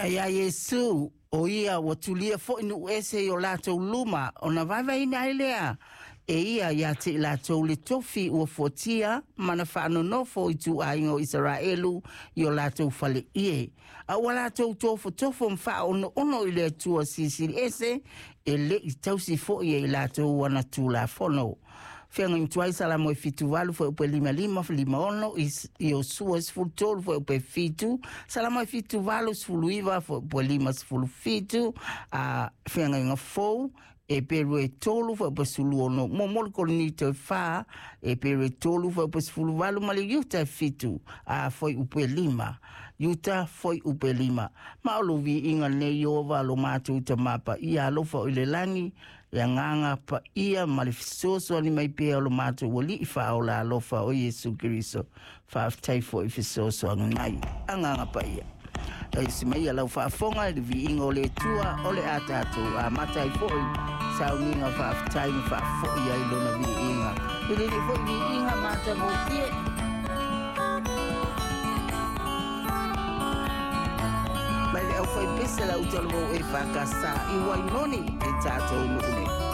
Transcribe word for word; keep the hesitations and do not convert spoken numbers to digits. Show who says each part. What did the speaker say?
Speaker 1: Na ia Yesu o ia watulia fo inu ese o lato luma o na vava ina ilea e ia ia te lato le tofi ua fotia mana whaano nofo i tu aingo Israelu i o lato fale ie. A wa lato tofo tofo mwha ono ono i le tua sisiri ese e le i tausi fo i e lato wana tu la fono. Fianga mtuai salamo e fitu walu fo upe lima lima fo lima ono i o sua sifulu tolu fo upe fitu. Salamo e fitu walu sifulu iwa fo upe lima sifulu fitu. Fianga inga fo e peru e tolu fo upe sulu ono. Momoli kolonito e faa e peru e tolu fo upe sifulu walu mali yuta e fitu fo upe lima. Yuta fo upe lima. Maolo vi inga ne yova lo matu uta mapa. Ia alofa ile langi. Ya nganga pa ia malifisoso ni mai pia lo mato wali ifa o la alofa o Yesu Kristo fa taifo ifisoso ngai anganga pa ia ai simai ala fa fonga le vi ingo le tua o le atatu a matai fo sa unga fa time fa fo ia ilo na vi inga ile ni fo vi inga mata mo tie mai le au fa pesa la utalo e fa kasa i wainoni e tato no